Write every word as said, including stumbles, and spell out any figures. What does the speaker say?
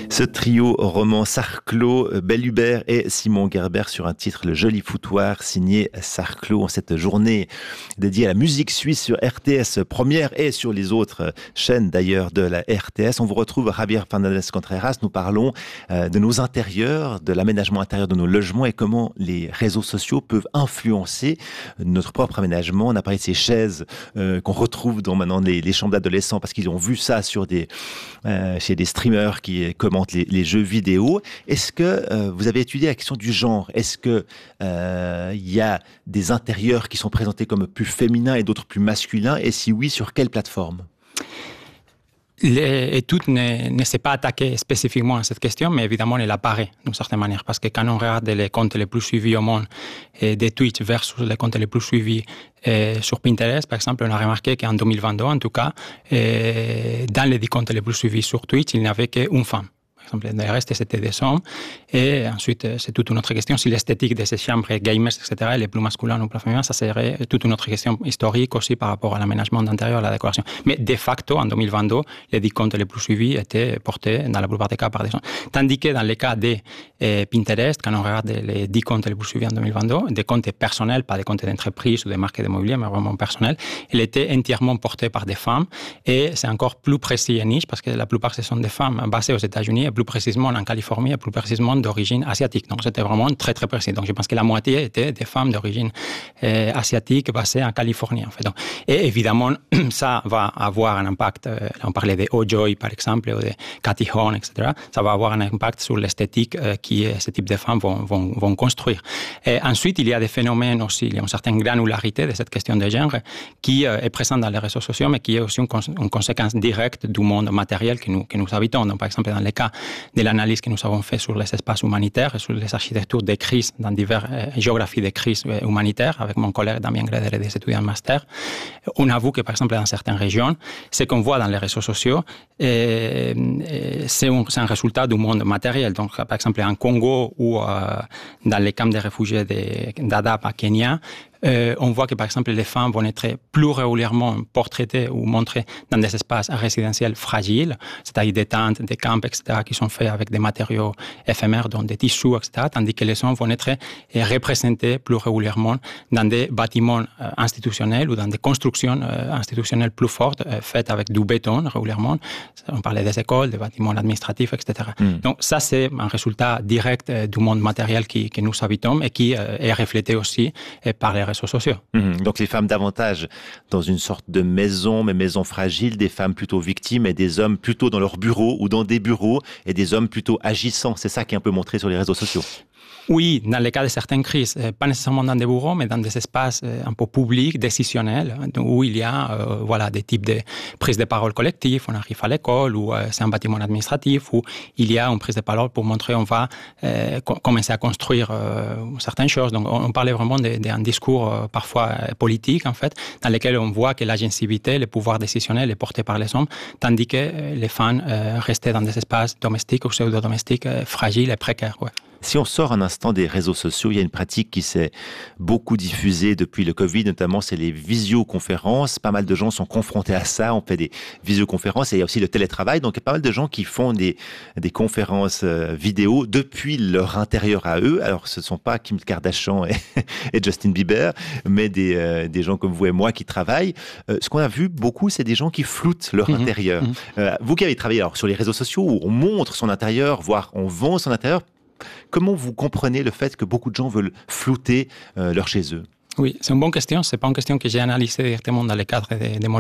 Ce trio roman Sarclot, Belle Hubert et Simon Gerber sur un titre Le Joli Foutoir signé Sarclot en cette journée dédiée à la musique suisse sur R T S Première et sur les autres chaînes d'ailleurs de la R T S. On vous retrouve Javier Fernandez Contreras. Nous parlons de nos intérieurs, de l'aménagement intérieur de nos logements et comment les réseaux sociaux peuvent influencer notre propre aménagement. On a parlé de ces chaises euh, qu'on retrouve dans maintenant les, les chambres d'adolescents parce qu'ils ont vu ça sur des, euh, chez des streamers qui commentent les, les jeux vidéo. Est-ce que euh, vous avez étudié la question du genre? Est-ce que euh, il y a des intérieurs qui sont présentés comme plus féminins et d'autres plus masculins? Et si oui, sur quelle plateforme? L'étude ne, ne s'est pas attaquée spécifiquement à cette question, mais évidemment, elle apparaît d'une certaine manière. Parce que quand on regarde les comptes les plus suivis au monde, et des Twitch versus les comptes les plus suivis et sur Pinterest, par exemple, on a remarqué qu'en deux mille vingt-deux, en tout cas, dans les dix comptes les plus suivis sur Twitch, il n'y avait qu'une femme. Par exemple, le reste, c'était des hommes. Et ensuite, c'est toute une autre question. Si l'esthétique de ces chambres gamers, et cetera, elle est plus masculine ou plus féminin, ça serait toute une autre question historique aussi par rapport à l'aménagement d'intérieur, à la décoration. Mais de facto, en deux mille vingt-deux, les dix comptes les plus suivis étaient portés, dans la plupart des cas, par des hommes. Tandis que dans les cas de eh, Pinterest, quand on regarde les dix comptes les plus suivis en deux mille vingt-deux, des comptes personnels, pas des comptes d'entreprise ou des marques d'immobilier, mais vraiment personnels, ils étaient entièrement portés par des femmes. Et c'est encore plus précis et niche parce que la plupart, ce sont des femmes basées aux États-Unis, plus précisément en Californie et plus précisément d'origine asiatique. Donc c'était vraiment très très précis. Donc je pense que la moitié étaient des femmes d'origine euh, asiatique basées en Californie. En fait. Donc, et évidemment, ça va avoir un impact. Euh, on parlait de Ojoy par exemple, ou de Cathy Horn, et cetera. Ça va avoir un impact sur l'esthétique euh, qui ce type de femmes vont, vont, vont construire. Et ensuite, il y a des phénomènes aussi, il y a une certaine granularité de cette question de genre qui euh, est présente dans les réseaux sociaux, mais qui est aussi une, cons- une conséquence directe du monde matériel que nous, que nous habitons. Donc, par exemple, dans les cas de l'analyse que nous avons fait sur les espaces humanitaires et sur les architectures des crises dans diverses euh, géographies des crises euh, humanitaires avec mon collègue Damien Greder et des étudiants de master, on a vu que par exemple dans certaines régions, ce qu'on voit dans les réseaux sociaux, euh, euh, c'est, un, c'est un résultat du monde matériel. Donc par exemple en Congo ou euh, dans les camps de réfugiés de Dadaab à Kenya, Euh, on voit que, par exemple, les femmes vont être plus régulièrement portraitées ou montrées dans des espaces résidentiels fragiles, c'est-à-dire des tentes, des camps, et cetera, qui sont faits avec des matériaux éphémères, dont des tissus, et cetera, tandis que les hommes vont être représentés plus régulièrement dans des bâtiments euh, institutionnels ou dans des constructions euh, institutionnelles plus fortes, euh, faites avec du béton régulièrement. On parlait des écoles, des bâtiments administratifs, et cetera. Mm. Donc ça, c'est un résultat direct euh, du monde matériel qui, que nous habitons et qui euh, est reflété aussi euh, par les réseaux sociaux. Mmh. Donc les femmes davantage dans une sorte de maison, mais maison fragile, des femmes plutôt victimes et des hommes plutôt dans leur bureau ou dans des bureaux et des hommes plutôt agissants. C'est ça qui est un peu montré sur les réseaux sociaux. Oui, dans le cas de certaines crises, pas nécessairement dans des bureaux, mais dans des espaces un peu publics, décisionnels, où il y a euh, voilà, des types de prises de parole collectives, on arrive à l'école, ou euh, c'est un bâtiment administratif, où il y a une prise de parole pour montrer on va euh, co- commencer à construire euh, certaines choses. Donc on, on parlait vraiment d'un discours euh, parfois euh, politique, en fait, dans lequel on voit que l'agentivité, le pouvoir décisionnel est porté par les hommes, tandis que euh, les femmes euh, restaient dans des espaces domestiques ou pseudo-domestiques euh, fragiles et précaires. Ouais. Si on sort un instant des réseaux sociaux, il y a une pratique qui s'est beaucoup diffusée depuis le Covid, notamment c'est les visioconférences. Pas mal de gens sont confrontés à ça, on fait des visioconférences et il y a aussi le télétravail. Donc il y a pas mal de gens qui font des, des conférences vidéo depuis leur intérieur à eux. Alors ce ne sont pas Kim Kardashian et, et Justin Bieber, mais des, euh, des gens comme vous et moi qui travaillent. Euh, ce qu'on a vu beaucoup, c'est des gens qui floutent leur mmh, intérieur. Mmh. Euh, vous qui avez travaillé alors, sur les réseaux sociaux où on montre son intérieur, voire on vend son intérieur, comment vous comprenez le fait que beaucoup de gens veulent flouter euh, leur chez eux? Oui, c'est une bonne question. Ce n'est pas une question que j'ai analysée directement dans le cadre de, de mon